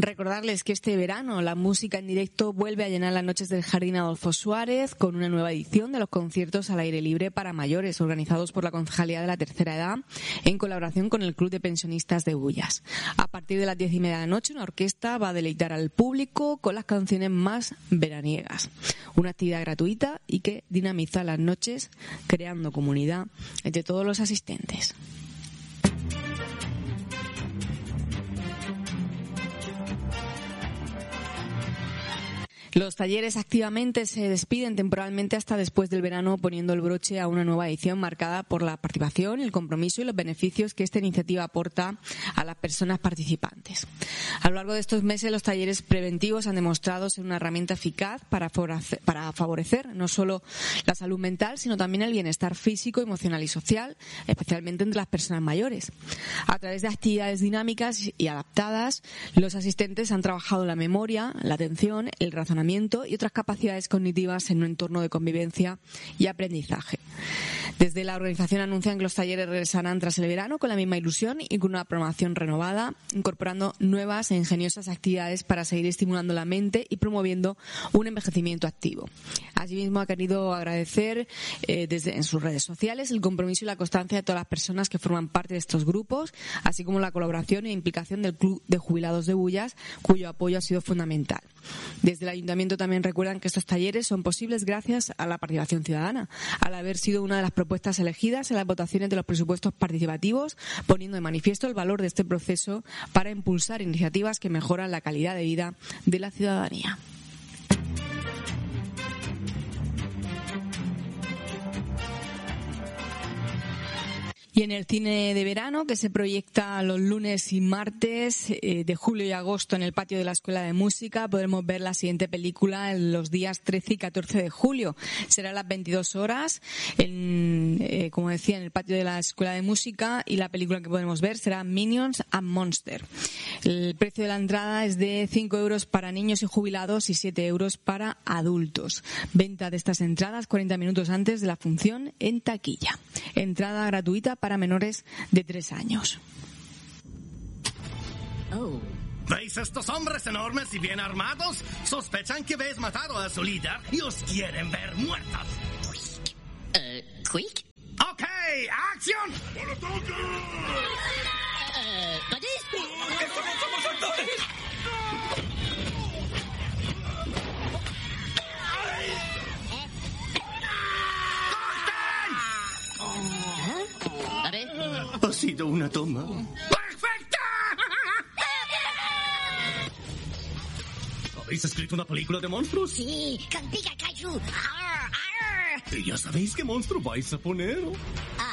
Recordarles que este verano la música en directo vuelve a llenar las noches del Jardín Adolfo Suárez con una nueva edición de los conciertos al aire libre para mayores organizados por la Concejalía de la Tercera Edad en colaboración con el Club de Pensionistas de Bullas. A partir de las 10:30 de la noche una orquesta va a deleitar al público con las canciones más veraniegas. Una actividad gratuita y que dinamiza las noches creando comunidad entre todos los asistentes. Los talleres activamente se despiden temporalmente hasta después del verano, poniendo el broche a una nueva edición marcada por la participación, el compromiso y los beneficios que esta iniciativa aporta a las personas participantes. A lo largo de estos meses, los talleres preventivos han demostrado ser una herramienta eficaz para favorecer no solo la salud mental, sino también el bienestar físico, emocional y social, especialmente entre las personas mayores. A través de actividades dinámicas y adaptadas, los asistentes han trabajado la memoria, la atención, el razonamiento y otras capacidades cognitivas en un entorno de convivencia y aprendizaje. Desde la organización anuncian que los talleres regresarán tras el verano con la misma ilusión y con una programación renovada, incorporando nuevas e ingeniosas actividades para seguir estimulando la mente y promoviendo un envejecimiento activo. Asimismo, ha querido agradecer en sus redes sociales el compromiso y la constancia de todas las personas que forman parte de estos grupos, así como la colaboración e implicación del Club de Jubilados de Bullas, cuyo apoyo ha sido fundamental. Desde el Ayuntamiento también recuerdan que estos talleres son posibles gracias a la participación ciudadana, al haber sido una de las propuestas elegidas en las votaciones de los presupuestos participativos, poniendo de manifiesto el valor de este proceso para impulsar iniciativas que mejoran la calidad de vida de la ciudadanía. Y en el cine de verano, que se proyecta los lunes y martes de julio y agosto en el patio de la Escuela de Música, podremos ver la siguiente película en los días 13 y 14 de julio. Será a las 22 horas, como decía, en el patio de la Escuela de Música, y la película que podemos ver será Minions and Monsters. El precio de la entrada es de 5 euros para niños y jubilados y 7 euros para adultos. Venta de estas entradas 40 minutos antes de la función en taquilla. Entrada gratuita para menores de 3 años. Oh. ¿Veis estos hombres enormes y bien armados? Sospechan que habéis matado a su líder y os quieren ver muertos. ¿Quick? ¡Ok! ¡Acción! ¿Buddy? ¡Estos no somos actores! Ha sido una toma. ¡Perfecta! ¿Habéis escrito una película de monstruos? Sí, con Pikachu. Arr, arr. ¿Y ya sabéis qué monstruo vais a poner?